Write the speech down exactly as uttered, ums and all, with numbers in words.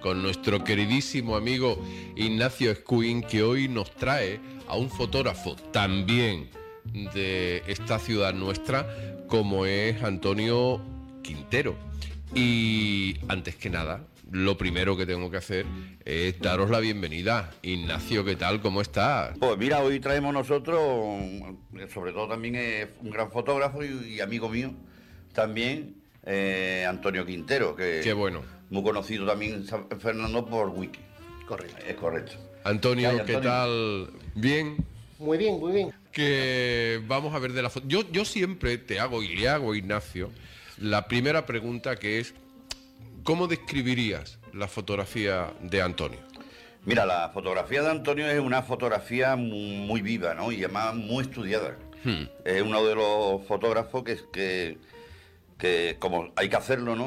con nuestro queridísimo amigo Ignacio Escuín, que hoy nos trae a un fotógrafo también de esta ciudad nuestra, como es Antonio Quintero. Y antes que nada, lo primero que tengo que hacer es daros la bienvenida. Ignacio, ¿qué tal? ¿Cómo estás? Pues mira, hoy traemos nosotros, sobre todo también es un gran fotógrafo y, y amigo mío, también eh, Antonio Quintero, que Qué bueno. Muy conocido también San Fernando por Wiki. Correcto. Es correcto. Antonio, ¿Qué hay, ¿qué Antonio? tal? ¿Bien? Muy bien, muy bien. Que vamos a ver de la foto. Yo, yo siempre te hago y le hago a Ignacio la primera pregunta, que es: ¿cómo describirías la fotografía de Antonio? Mira, la fotografía de Antonio es una fotografía muy, muy viva, ¿no? Y además muy estudiada. Hmm. Es uno de los fotógrafos que, que, que como hay que hacerlo, ¿no?